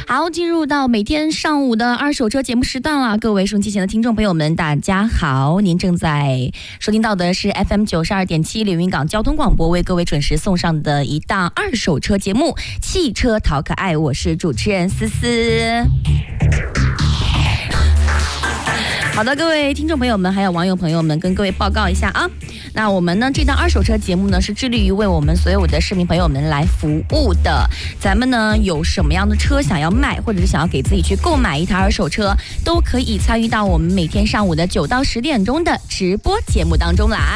好，进入到每天上午的二手车节目时段了，各位收音机前的听众朋友们，大家好，您正在收听到的是 FM 92.7连云港交通广播为各位准时送上的一档二手车节目《汽车淘可爱》，我是主持人思思。好的，各位听众朋友们，还有网友朋友们，跟各位报告一下啊。那我们呢，这档二手车节目呢，是致力于为我们所有的市民朋友们来服务的。咱们呢，有什么样的车想要卖，或者是想要给自己去购买一台二手车，都可以参与到我们每天上午的9到10点钟的直播节目当中来。